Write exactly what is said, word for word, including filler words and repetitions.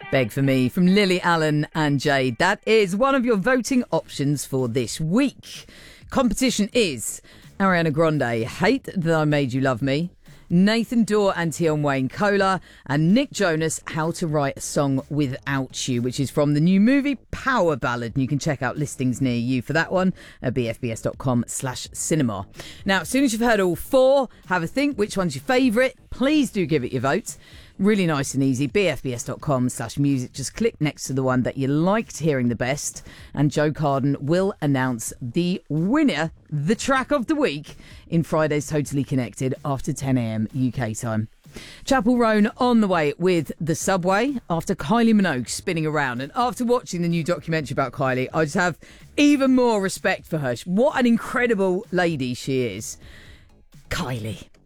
Beg for Me from Lily Allen and Jade. That is one of your voting options for this week. Competition is Ariana Grande, Hate That I Made You Love Me, Nathan Dorr and Tion Wayne Cola, and Nick Jonas, How to Write a Song Without You, which is from the new movie Power Ballad. And you can check out listings near you for that one at bfbs.com slash cinema. Now, as soon as you've heard all four, have a think which one's your favourite. Please do give it your vote. Really nice and easy. bfbs.com slash music. Just click next to the one that you liked hearing the best, and Joe Carden will announce the winner, the track of the week, in Friday's Totally Connected after ten a.m. U K time. Chapel Roan on the way with The Subway after Kylie Minogue spinning around. And after watching the new documentary about Kylie, I just have even more respect for her. What an incredible lady she is. Kylie.